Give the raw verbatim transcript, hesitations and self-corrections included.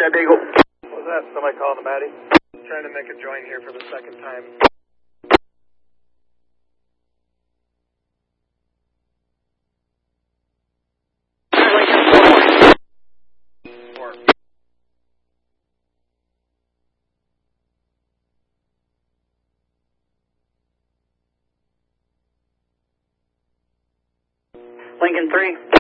Red Eagle. What was that? Somebody calling the Matty? Trying to make a join here for the second time. Four. Lincoln three.